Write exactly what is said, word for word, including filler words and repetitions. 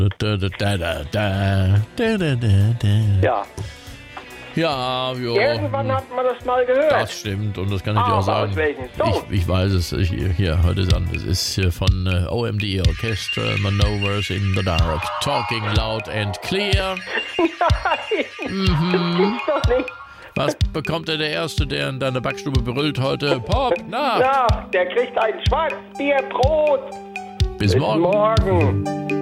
Da, da, da, da, da, da, da, da. Ja. Ja, jo. Irgendwann hat man das mal gehört. Das stimmt und das kann ich dir Aber auch sagen. aus welchem Song? Ich, ich weiß es. Ich, hier, heute ist an. Das ist hier von äh, O M D, Orchestral Maneuvers in the Dark. Talking loud and clear. Nein, Mhm. das gibt's doch nicht. Was bekommt denn der Erste, der in deiner Backstube brüllt heute? Pop, na, Na, der kriegt ein Schwarzbierbrot. bis Bis morgen. morgen.